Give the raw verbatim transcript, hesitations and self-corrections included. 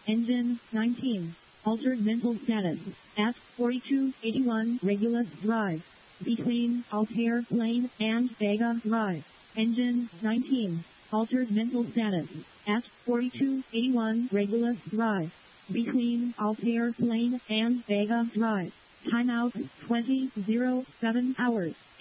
Engine nineteen. Altered mental status. At forty-two eighty-one Regulus Drive. Between Altair Lane and Vega Drive. Engine nineteen. Altered mental status. At forty-two eighty-one Regulus Drive. Between Altair Lane and Vega Drive. Timeout twenty oh seven hours.